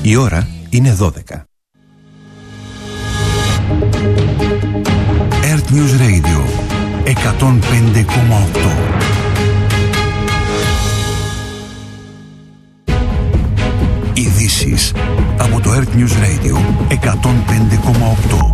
Η ώρα είναι 12. Earth News Radio 105,8. Ειδήσεις από το Earth News Radio 105,8.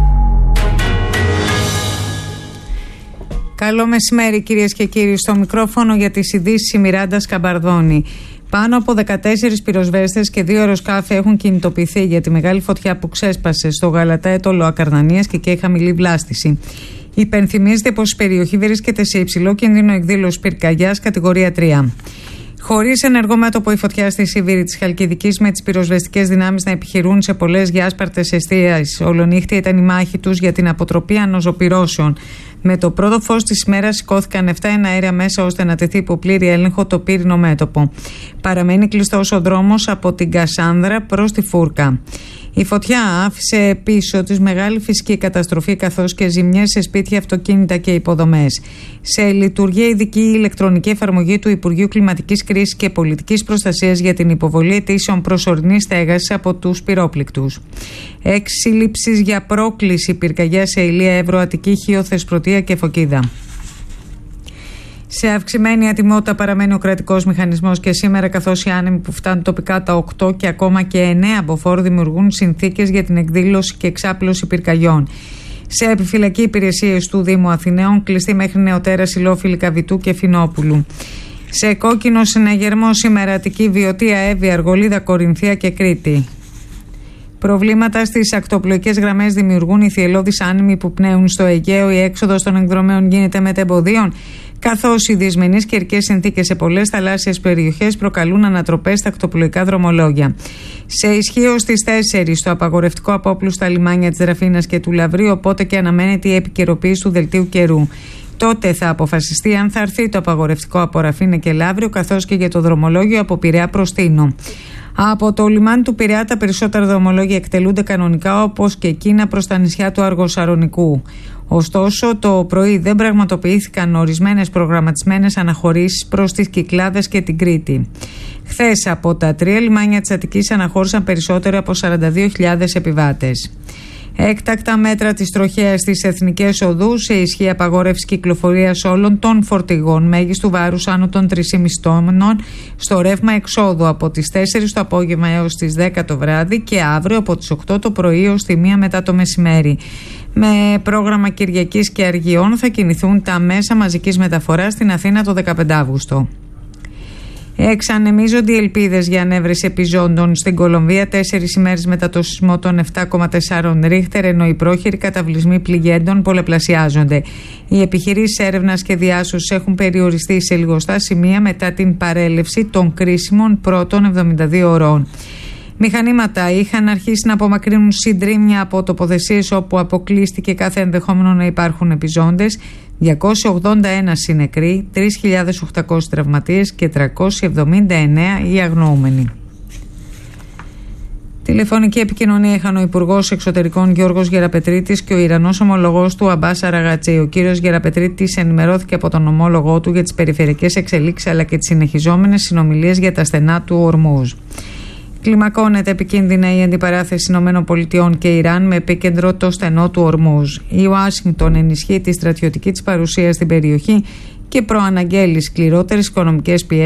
Καλό μεσημέρι κυρίες και κύριοι. Στο μικρόφωνο για τις ειδήσεις η Μιράντα Σκαμπαρδόνη. Πάνω από 14 πυροσβέστες και 2 αεροσκάφη έχουν κινητοποιηθεί για τη μεγάλη φωτιά που ξέσπασε στο Γαλατά-Αιτωλό Ακαρνανίας και έχει χαμηλή βλάστηση. Υπενθυμίζεται πως η περιοχή βρίσκεται σε υψηλό κίνδυνο εκδήλωσης πυρκαγιάς κατηγορία 3. Χωρίς ενεργό μέτωπο η φωτιά στη Σίβηρη της Χαλκιδικής, με τις πυροσβεστικές δυνάμεις να επιχειρούν σε πολλές διάσπαρτες εστίες ολονύχτια, ήταν η μάχη τους για την αποτροπή ανοζωπυρώσεων. Με το πρώτο φως της ημέρας σηκώθηκαν 7 εναέρια μέσα ώστε να τεθεί υπό πλήρη έλεγχο το πύρινο μέτωπο. Παραμένει κλειστός ο δρόμος από την Κασάνδρα προς τη Φούρκα. Η φωτιά άφησε πίσω της μεγάλη φυσική καταστροφή καθώς και ζημιές σε σπίτια, αυτοκίνητα και υποδομές. Σε λειτουργία ειδική ηλεκτρονική εφαρμογή του Υπουργείου Κλιματικής Κρίσης και Πολιτικής Προστασίας για την υποβολή αιτήσεων προσωρινής στέγασης από τους πυρόπληκτους. 6 σύλληψεις για πρόκληση πυρκαγιά σε Ηλία, Εύρο, Αττική, Χίο, Θεσπρωτεία και Φωκίδα. Σε αυξημένη ατιμότητα παραμένει ο κρατικός μηχανισμός και σήμερα, καθώς οι άνεμοι που φτάνουν τοπικά τα 8 και ακόμα και 9 μποφόρ δημιουργούν συνθήκες για την εκδήλωση και εξάπλωση πυρκαγιών. Σε επιφυλακή υπηρεσίες του Δήμου Αθηναίων, κλειστή μέχρι νεοτέρα Ηλόφυλλη, Καβιτού και Φινόπουλου. Σε κόκκινο συναγερμό σήμερα Αττική, Βιωτία, Εύβοια, Αργολίδα, Κορινθία και Κρήτη. Προβλήματα στις ακτοπλοϊκές γραμμές δημιουργούν οι θυελλώδεις άνεμοι που πνέουν στο Αιγαίο. Η έξοδος των εκδρομέων γίνεται μετεμποδίων, καθώς οι δυσμενείς καιρικές συνθήκες σε πολλές θαλάσσιες περιοχές προκαλούν ανατροπές στα ακτοπλοϊκά δρομολόγια. Σε ισχύω στις 4 το απαγορευτικό απόπλου στα λιμάνια της Δραφίνας και του Λαυρίου, οπότε και αναμένεται η επικαιροποίηση του δελτίου καιρού. Τότε θα αποφασιστεί αν θα έρθει το απαγορευτικό από Ραφίνα και Λαύριο, καθώς και για το δρομολόγιο από Πειραιά προς Τίνο. Από το λιμάνι του Πειραιά τα περισσότερα δρομολόγια εκτελούνται κανονικά, όπως και εκείνα προς τα νησιά του Αργοσαρονικού. Ωστόσο, το πρωί δεν πραγματοποιήθηκαν ορισμένες προγραμματισμένες αναχωρήσεις προς τις Κυκλάδες και την Κρήτη. Χθες από τα 3 λιμάνια της Αττικής αναχώρησαν περισσότερο από 42.000 επιβάτες. Έκτακτα μέτρα της τροχέας στις εθνικές οδούς, σε ισχύ απαγόρευση κυκλοφορίας όλων των φορτηγών μέγιστου βάρους άνω των 3,5 τόνων στο ρεύμα εξόδου από τις 4 το απόγευμα έως τις 10 το βράδυ και αύριο από τις 8 το πρωί έως τη 1 μετά το μεσημέρι. Με πρόγραμμα Κυριακής και Αργιών θα κινηθούν τα μέσα μαζικής μεταφοράς στην Αθήνα το 15 Αύγουστο. Εξανεμίζονται οι ελπίδες για ανέβρεση επιζώντων στην Κολομβία 4 ημέρες μετά το σεισμό των 7,4 ρίχτερ, ενώ οι πρόχειροι καταβλισμοί πληγέντων πολλαπλασιάζονται. Οι επιχειρήσεις έρευνας και διάσωσης έχουν περιοριστεί σε λιγοστά σημεία μετά την παρέλευση των κρίσιμων πρώτων 72 ωρών. Μηχανήματα είχαν αρχίσει να απομακρύνουν συντρίμμια από τοποθεσίες όπου αποκλείστηκε κάθε ενδεχόμενο να υπάρχουν επιζώντες. 281 συνεκροί, 3.800 τραυματίες και 379 οι αγνοούμενοι. Τηλεφωνική επικοινωνία είχαν ο Υπουργός Εξωτερικών Γιώργος Γεραπετρίτης και ο Ιρανός ομολογός του Αμπάς Αραγατσί. Ο κύριος Γεραπετρίτης ενημερώθηκε από τον ομόλογό του για τις περιφερειακές εξελίξεις αλλά και τις συνεχιζόμενες συνομιλίες για τα στενά του Ορμούζ. Κλιμακώνεται επικίνδυνα η αντιπαράθεση ΗΠΑ και Ιράν με επίκεντρο το στενό του Ορμούζ. Η Ουάσιγκτον ενισχύει τη στρατιωτική της παρουσία στην περιοχή και προαναγγέλει σκληρότερες οικονομικές πιέσεις